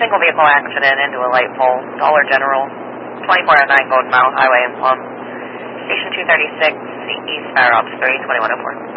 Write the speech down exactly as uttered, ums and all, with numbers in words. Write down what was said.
single vehicle accident into a light pole, Dollar General, twenty-four oh nine Golden Mile Highway in Plum. Station two thirty-six, East Fire Ops three, twenty-one oh four.